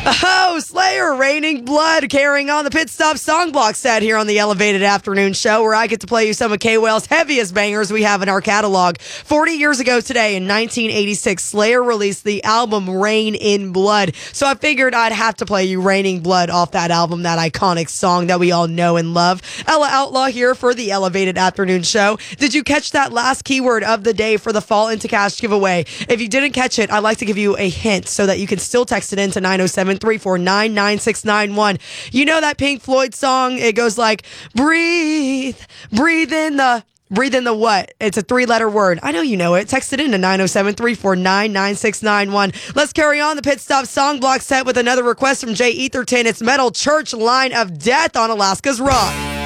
Oh, Slayer, Raining Blood, carrying on the Pit Stop Song Block set here on the Elevated Afternoon Show, where I get to play you some of K-Well's heaviest bangers we have in our catalog. 40 years ago today, in 1986, Slayer released the album Rain in Blood. So I figured I'd have to play you Raining Blood off that album, that iconic song that we all know and love. Ella Outlaw here for the Elevated Afternoon Show. Did you catch that last keyword of the day for the Fall Into Cash giveaway? If you didn't catch it, I'd like to give you a hint so that you can still text it in to 907-349-9691. You know that Pink Floyd song? It goes like, breathe in the what? It's a 3-letter word. I know you know it. Text it in to 907-349-9691. Let's carry on the Pit Stop Song Block set with another request from Jay Etherton. It's Metal Church, Line of Death on Alaska's Rock.